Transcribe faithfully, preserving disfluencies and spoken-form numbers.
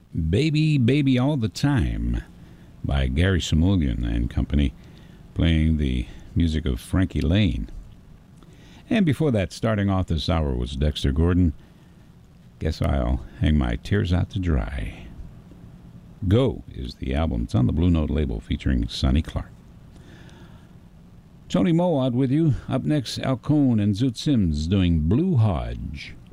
Baby, Baby All the Time by Gary Simulian and Company, playing the music of Frankie Laine. And before that, starting off this hour, was Dexter Gordon. Guess I'll hang my tears out to dry. Go is the album. It's on the Blue Note label, featuring Sonny Clark. Tony Mowat with you. Up next, Al Cohn and Zoot Sims doing Blue Hodge.